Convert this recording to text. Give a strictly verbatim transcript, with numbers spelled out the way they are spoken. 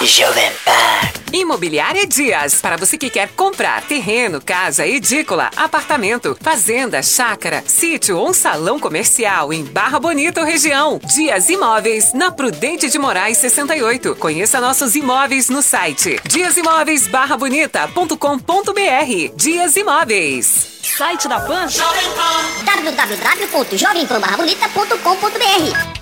Jovem Pan. Imobiliária Dias, para você que quer comprar terreno, casa, edícula, apartamento, fazenda, chácara, sítio ou um salão comercial em Barra Bonita ou região. Dias Imóveis, na Prudente de Moraes sessenta e oito. Conheça nossos imóveis no site dias imóveis barra bonita ponto com ponto br. Dias Imóveis. Site da Pan? w w w ponto jovem pan barra bonita ponto com ponto br.